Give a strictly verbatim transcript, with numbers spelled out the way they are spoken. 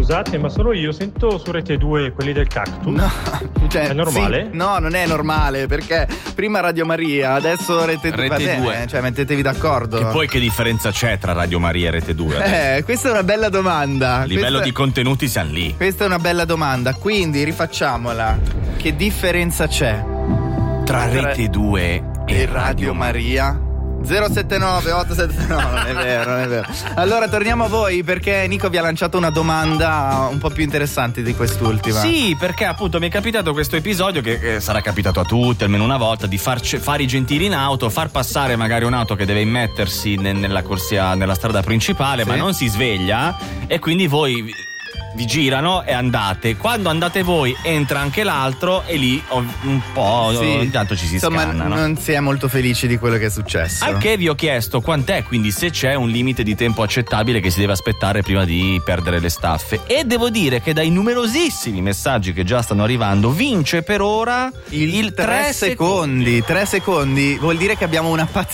Scusate, ma solo io sento su Rete due quelli del cactus. No, cioè, è normale? Sì, no, non è normale, perché prima Radio Maria, adesso Rete due. Rete bene, due. Cioè, mettetevi d'accordo. E poi che differenza c'è tra Radio Maria e Rete due? Eh, questa è una bella domanda. A livello questa... di contenuti siamo lì. Questa è una bella domanda, quindi rifacciamola. Che differenza c'è tra Rete due e, e Radio Maria? zero sette nove otto sette no, non è vero, non è vero. Allora torniamo a voi, perché Nico vi ha lanciato una domanda un po' più interessante di quest'ultima. Sì, perché appunto mi è capitato questo episodio che, che sarà capitato a tutti almeno una volta, di farci, fare i gentili in auto, far passare magari un'auto che deve immettersi ne, nella corsia, nella strada principale, sì, ma non si sveglia, e quindi voi vi girano e andate. Quando andate voi entra anche l'altro e lì un po' sì, intanto ci si insomma, scanna, no? Non si è molto felici di quello che è successo. Anche vi ho chiesto quant'è, quindi se c'è un limite di tempo accettabile che si deve aspettare prima di perdere le staffe, e devo dire che dai numerosissimi messaggi che già stanno arrivando vince per ora il, il tre secondi. tre secondi vuol dire che abbiamo una pazienza